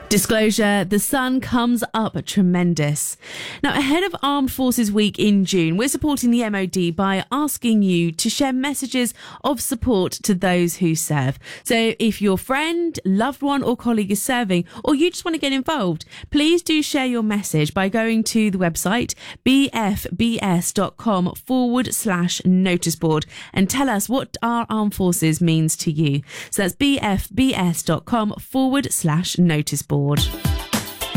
Disclosure, the sun comes up tremendous. Now, ahead of Armed Forces Week in June, we're supporting the MOD by asking you to share messages of support to those who serve. So if your friend, loved one or colleague is serving, or you just want to get involved, please do share your message by going to the website bfbs.com/noticeboard and tell us what our armed forces means to you. So that's bfbs.com/noticeboard.